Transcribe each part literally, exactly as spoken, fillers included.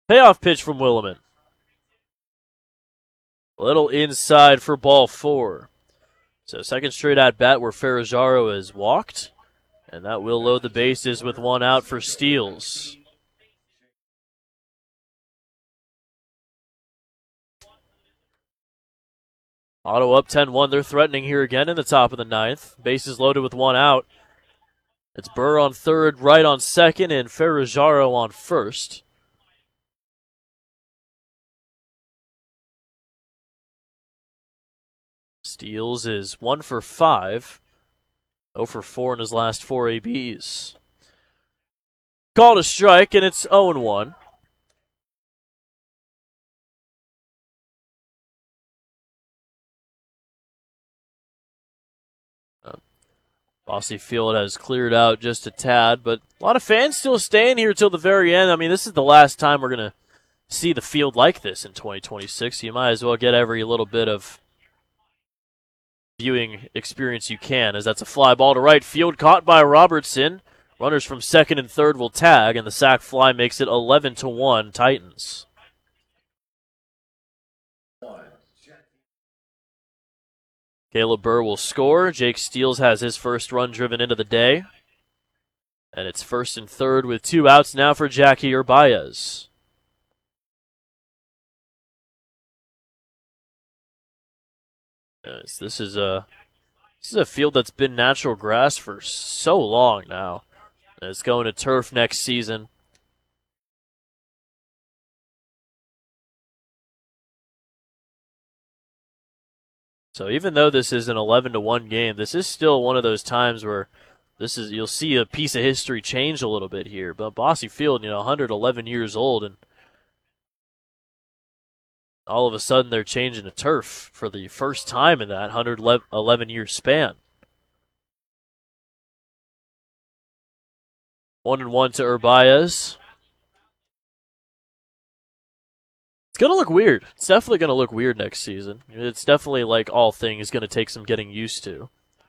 Payoff pitch from Williman. A little inside for ball four. So second straight at bat where Ferragamo has walked. And that will load the bases with one out for Steels. Ottawa up ten one. They're threatening here again in the top of the ninth. Bases loaded with one out. It's Burr on third, Wright on second, and Ferragamo on first. Steels is one for five. oh for four in his last four A Bs. Called a strike, and it's oh and one. Uh, Bosse Field has cleared out just a tad, but a lot of fans still staying here till the very end. I mean, this is the last time we're going to see the field like this in twenty twenty-six. You might as well get every little bit of viewing experience you can, as that's a fly ball to right field, caught by Robertson. Runners from second and third will tag, and the sac fly makes it eleven to one Titans. Caleb Burr will score. Jake Steels has his first run driven into the day. And it's first and third with two outs now for Jackie Urbaez. Yes, this is a this is a field that's been natural grass for so long now. And it's going to turf next season. So even though this is an eleven to one game, this is still one of those times where this is you'll see a piece of history change a little bit here. But Bosse Field, you know, one hundred eleven years old, and all of a sudden they're changing the turf for the first time in that one hundred eleven year span. One and one to Urbaez. It's going to look weird. It's definitely going to look weird next season. It's definitely, like all things, going to take some getting used to.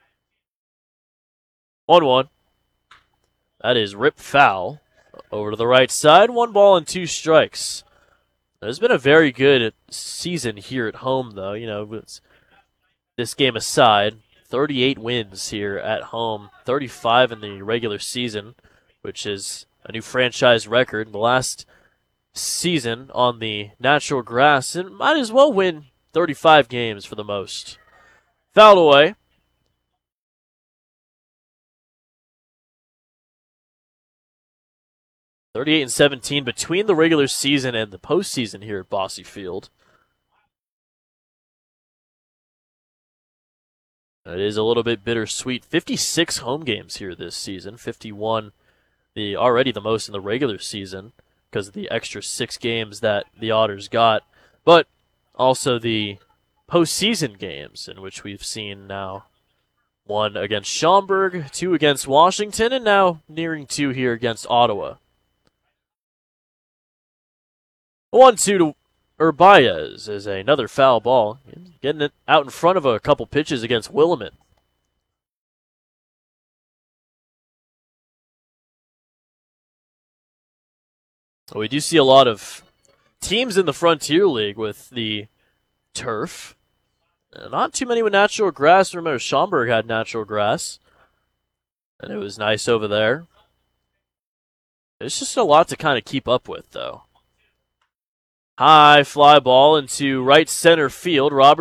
one one. That is rip foul. Over to the right side. One ball and two strikes. It's been a very good season here at home, though. You know, this game aside, thirty-eight wins here at home, thirty-five in the regular season, which is a new franchise record. The last season on the natural grass, and might as well win thirty-five games for the most. Fouled away. thirty-eight and seventeen between the regular season and the postseason here at Bosse Field. It is a little bit bittersweet. fifty-six home games here this season. fifty-one, the already the most in the regular season, because of the extra six games that the Otters got, but also the postseason games in which we've seen now one against Schaumburg, two against Washington, and now nearing two here against Ottawa. one two to Urbaez is another foul ball, getting it out in front of a couple pitches against Williman. We do see a lot of teams in the Frontier League with the turf. Not too many with natural grass. Remember, Schaumburg had natural grass, and it was nice over there. It's just a lot to kind of keep up with, though. High fly ball into right center field. Robert